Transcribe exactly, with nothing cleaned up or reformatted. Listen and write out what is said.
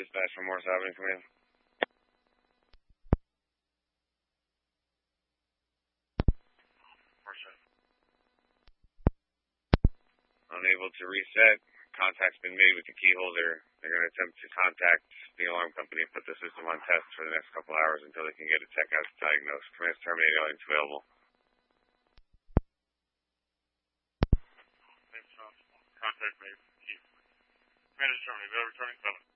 Dispatch from Morris Avenue, come in. Unable to reset. Contact's been made with the key holder. They're going to attempt to contact the alarm company and put the system on test for the next couple hours until they can get a tech out to diagnose. Command terminated, audience available. Contact made. Command is terminated. Returning seven.